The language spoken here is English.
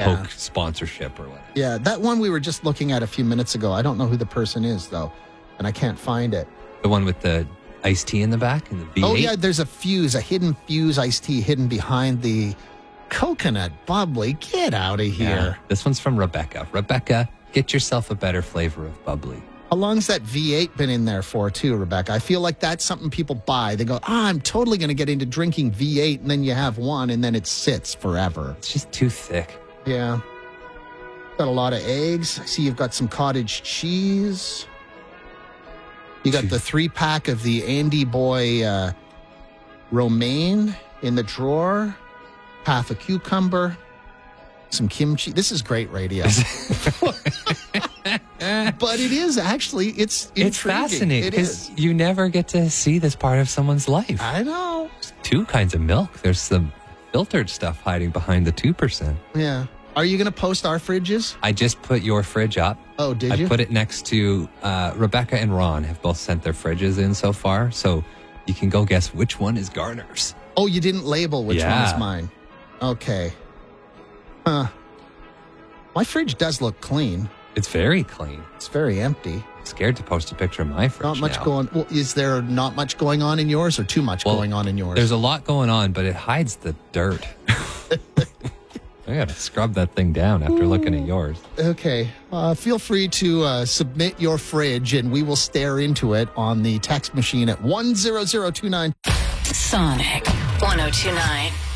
Coke sponsorship or whatever. Yeah, that one we were just looking at a few minutes ago. I don't know who the person is, though, and I can't find it. The one with the iced tea in the back and the V8? Oh, yeah, there's a hidden fuse iced tea hidden behind the coconut bubbly. Get out of here. Yeah. This one's from Rebecca. Rebecca, get yourself a better flavor of bubbly. How long's that V8 been in there for, too, Rebecca? I feel like that's something people buy. They go, I'm totally going to get into drinking V8, and then you have one, and then it sits forever. It's just too thick. Yeah. Got a lot of eggs. I see you've got some cottage cheese. You got the 3-pack of the Andy Boy romaine in the drawer. Half a cucumber. Some kimchi. This is great radio. But it is actually, it's intriguing. It's fascinating because you never get to see this part of someone's life. I know. There's 2 kinds of milk. There's some filtered stuff hiding behind the 2%. Yeah. Are you going to post our fridges? I just put your fridge up. Oh, did you? I put it next to Rebecca and Ron have both sent their fridges in so far. So you can go guess which one is Garner's. Oh, you didn't label which one is mine. Okay. Huh. My fridge does look clean. It's very clean. It's very empty. I'm scared to post a picture of my fridge. Not much now. going. Well, is there not much going on in yours, or too much going on in yours? There's a lot going on, but it hides the dirt. I gotta scrub that thing down after looking at yours. Okay. Feel free to submit your fridge, and we will stare into it on the text machine at 10029. Sonic 1029.